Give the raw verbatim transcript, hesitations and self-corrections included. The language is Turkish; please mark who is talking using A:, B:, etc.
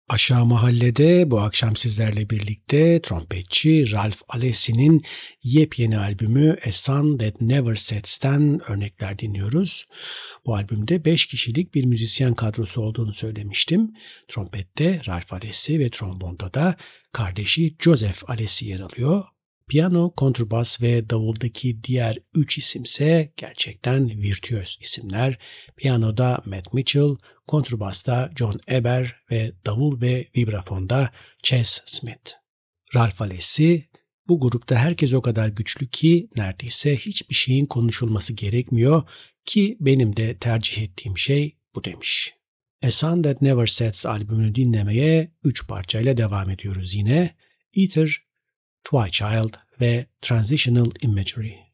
A: Aşağı Mahalle'de bu akşam sizlerle birlikte trompetçi Ralph Alessi'nin yepyeni albümü A Sun That Never Sets'ten örnekler dinliyoruz. Bu albümde beş kişilik bir müzisyen kadrosu olduğunu söylemiştim. Trompette Ralph Alessi ve trombonda da kardeşi Joseph Alessi yer alıyor. Piyano, kontrbas ve davuldaki diğer üç isimse gerçekten virtüöz isimler. Piyanoda Matt Mitchell, kontrbasta John Eber ve davul ve vibrafonda Chess Smith. Ralph Alessi, bu grupta herkes o kadar güçlü ki neredeyse hiçbir şeyin konuşulması gerekmiyor ki benim de tercih ettiğim şey bu demiş. A Sun That Never Sets albümünü dinlemeye üç parçayla devam ediyoruz yine. Ether, Twichild ve Transitional Imagery.